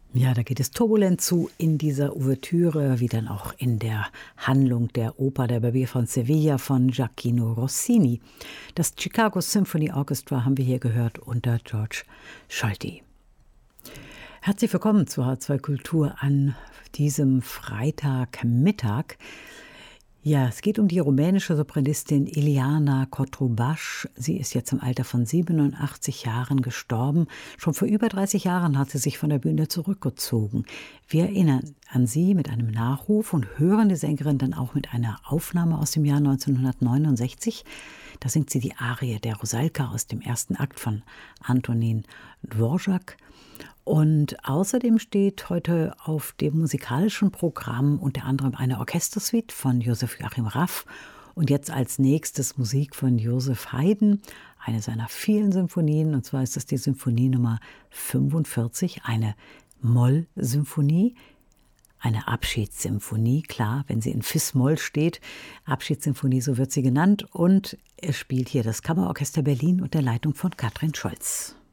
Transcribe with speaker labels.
Speaker 1: Ja, da geht es turbulent zu in dieser Ouvertüre, wie dann auch in der Handlung der Oper Der Barbier von Sevilla von Gioacchino Rossini. Das Chicago Symphony Orchestra haben wir hier gehört unter George Scholti. Herzlich willkommen zu H2 Kultur an diesem Freitagmittag. Ja, es geht um die rumänische Sopranistin Ileana Cotrubas. Sie ist jetzt im Alter von 87 Jahren gestorben. Schon vor über 30 Jahren hat sie sich von der Bühne zurückgezogen. Wir erinnern an sie mit einem Nachruf und hören die Sängerin dann auch mit einer Aufnahme aus dem Jahr 1969. Da singt sie die Arie der Rusalka aus dem ersten Akt von Antonin Dvorak. Und außerdem steht heute auf dem musikalischen Programm unter anderem eine Orchestersuite von Josef Joachim Raff und jetzt als nächstes Musik von Joseph Haydn, eine seiner vielen Symphonien, und zwar ist das die Symphonie Nummer 45, eine Moll-Symphonie, eine Abschiedssymphonie, klar, wenn sie in Fis-Moll steht, Abschiedssymphonie, so wird sie genannt, und es spielt hier das Kammerorchester Berlin unter Leitung von Katrin Scholz.